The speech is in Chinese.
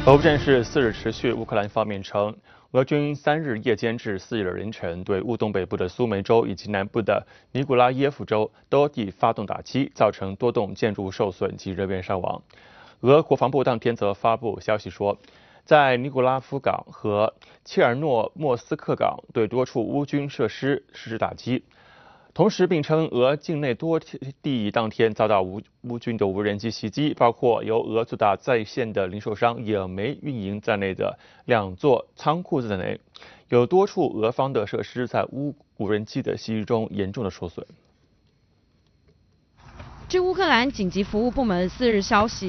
俄乌战事4日持续，乌克兰方面称，俄军3日夜间至4日凌晨对乌东北部的苏梅州以及南部的尼古拉耶夫州多地发动打击，造成多栋建筑受损及人员伤亡。俄国防部当天则发布消息说，在尼古拉夫港和切尔诺莫斯克港对多处乌军设施实施打击。同时，并称俄境内多地当天遭到乌军的无人机袭击，包括由俄最大在线的零售商野莓运营在内的2座仓库在内，有多处俄方的设施在无人机的袭击中严重的受损。 据乌克兰紧急服务部门4日消息，